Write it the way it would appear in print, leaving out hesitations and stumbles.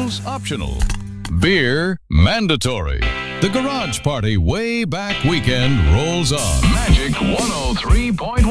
Booze optional. Beer mandatory. The Garage Party Way Back Weekend rolls on. Magic 103.5.